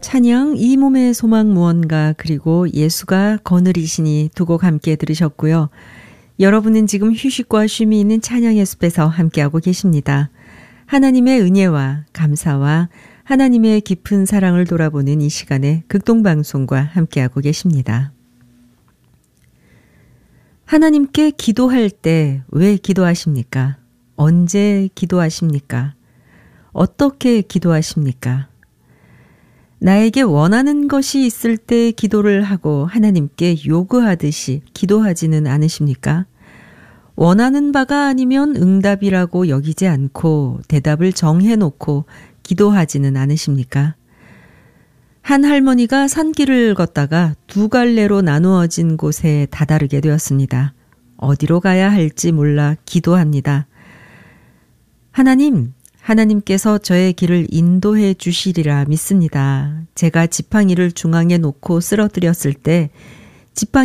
찬양 이 몸의 소망 무언가 그리고 예수가 거느리시니 두 곡 함께 들으셨고요. 여러분은 지금 휴식과 쉼이 있는 찬양의 숲에서 함께하고 계십니다. 하나님의 은혜와 감사와 하나님의 깊은 사랑을 돌아보는 이 시간에 극동방송과 함께하고 계십니다. 하나님께 기도할 때 왜 기도하십니까? 언제 기도하십니까? 어떻게 기도하십니까? 나에게 원하는 것이 있을 때 기도를 하고 하나님께 요구하듯이 기도하지는 않으십니까? 원하는 바가 아니면 응답이라고 여기지 않고 대답을 정해놓고 기도하지는 않으십니까? 한 할머니가 산길을 걷다가 두 갈래로 나누어진 곳에 다다르게 되었습니다. 어디로 가야 할지 몰라 기도합니다. 하나님께서 저의 길을 인도해 주시리라 믿습니다. 제가 지팡이를 중앙에 놓고 쓰러뜨렸을 때 지팡이